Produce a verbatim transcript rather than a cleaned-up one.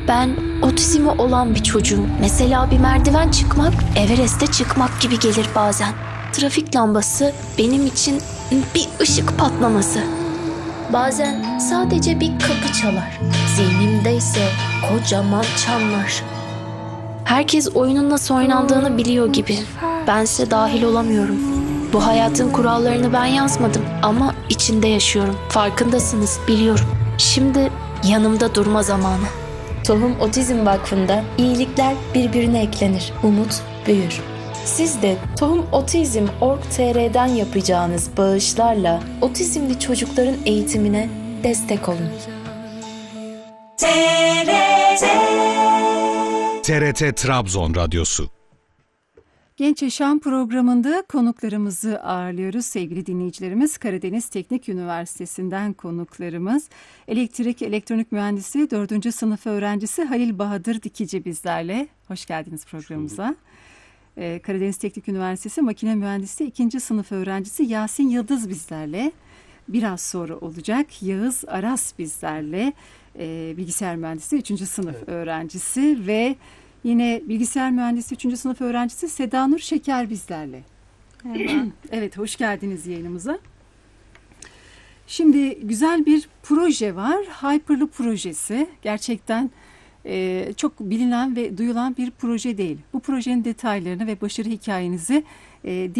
Ben otizmi olan bir çocuğum. Mesela bir merdiven çıkmak, Everest'e çıkmak gibi gelir bazen. Trafik lambası benim için bir ışık patlaması. Bazen sadece bir kapı çalar. Zihnimde ise kocaman çanlar. Herkes oyunun nasıl oynandığını biliyor gibi. Bense dahil olamıyorum. Bu hayatın kurallarını ben yazmadım ama içinde yaşıyorum. Farkındasınız, biliyorum. Şimdi yanımda durma zamanı. Tohum Otizm Vakfı'nda iyilikler birbirine eklenir, umut büyür. Siz de tohum otizm nokta org nokta tr'den yapacağınız bağışlarla otizmli çocukların eğitimine destek olun. T R T T R T Trabzon Radyosu. Genç Yaşam programında konuklarımızı ağırlıyoruz. Sevgili dinleyicilerimiz, Karadeniz Teknik Üniversitesi'nden konuklarımız elektrik elektronik mühendisi dördüncü sınıf öğrencisi Halil Bahadır Dikici bizlerle. Hoş geldiniz programımıza. Ee, Karadeniz Teknik Üniversitesi Makine Mühendisliği ikinci sınıf öğrencisi Yasin Yıldız bizlerle. Biraz sonra olacak Yağız Aras bizlerle. Ee, bilgisayar mühendisliği üçüncü sınıf evet. öğrencisi ve yine bilgisayar mühendisi üçüncü sınıf öğrencisi Seda Nur Şeker bizlerle. Evet, hoş geldiniz yayınımıza. Şimdi güzel bir proje var. Hyperloop projesi. Gerçekten e, çok bilinen ve duyulan bir proje değil. Bu projenin detaylarını ve başarı hikayenizi e,